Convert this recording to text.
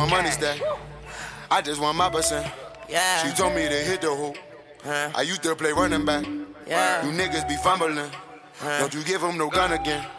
want money stack. I just want my percent. Yeah. She told me to hit the hoop. I used to play running back. Yeah. You niggas be fumbling. Don't you give them no gun again.